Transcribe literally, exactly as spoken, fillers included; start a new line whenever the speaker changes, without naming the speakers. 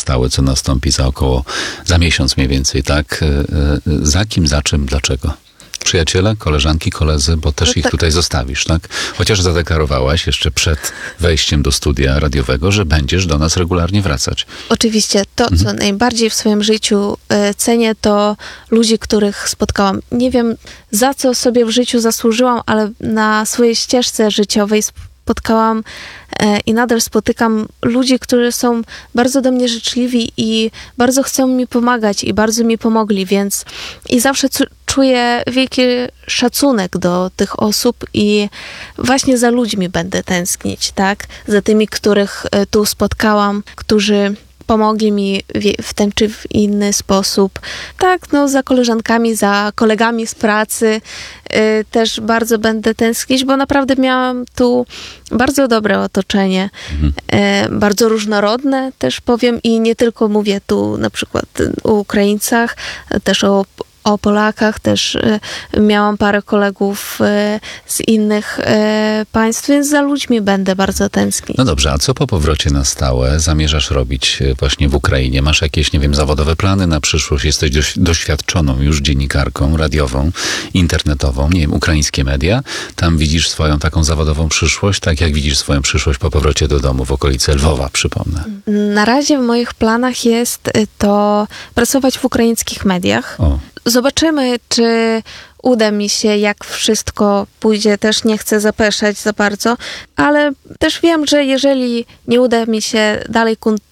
stałe, co nastąpi za około, za miesiąc mniej więcej, tak? Za kim, za czym, dlaczego? Przyjaciele, koleżanki, koledzy, bo też
No
ich
tak.
tutaj zostawisz, tak? Chociaż zadeklarowałaś jeszcze przed wejściem do studia radiowego, że będziesz do nas regularnie wracać.
Oczywiście to, co
Mhm.
najbardziej w swoim życiu e, cenię, to ludzi, których spotkałam. Nie wiem, za co sobie w życiu zasłużyłam, ale na swojej ścieżce życiowej spotkałam e, i nadal spotykam ludzi, którzy są bardzo do mnie życzliwi i bardzo chcą mi pomagać i bardzo mi pomogli, więc i zawsze cu- czuję wielki szacunek do tych osób i właśnie za ludźmi będę tęsknić, tak? Za tymi, których e, tu spotkałam, którzy pomogli mi w- w ten czy w inny sposób. Tak, no za koleżankami, za kolegami z pracy y, też bardzo będę tęsknić, bo naprawdę miałam tu bardzo dobre otoczenie, y, bardzo różnorodne też powiem i nie tylko mówię tu na przykład o Ukraińcach, też o o Polakach, też y, miałam parę kolegów y, z innych y, państw, więc za ludźmi będę bardzo tęsknić.
No dobrze, a co po powrocie na stałe zamierzasz robić e, właśnie w Ukrainie? Masz jakieś, nie wiem, zawodowe plany na przyszłość? Jesteś doś- doświadczoną już dziennikarką radiową, internetową, nie wiem, ukraińskie media. Tam widzisz swoją taką zawodową przyszłość, tak jak widzisz swoją przyszłość po powrocie do domu w okolicy Lwowa, przypomnę.
Na razie w moich planach jest y, to pracować w ukraińskich mediach.
O,
Zobaczymy, czy uda mi się, jak wszystko pójdzie. Też nie chcę zapeszać za bardzo, ale też wiem, że jeżeli nie uda mi się dalej kon-